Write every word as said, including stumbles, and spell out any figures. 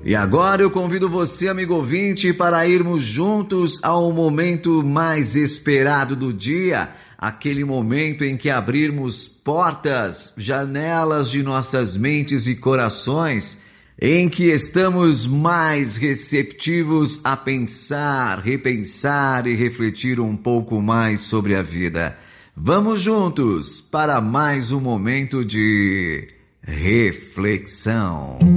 E agora eu convido você, amigo ouvinte, para irmos juntos ao momento mais esperado do dia, aquele momento em que abrirmos portas, janelas de nossas mentes e corações, em que estamos mais receptivos a pensar, repensar e refletir um pouco mais sobre a vida. Vamos juntos para mais um momento de reflexão.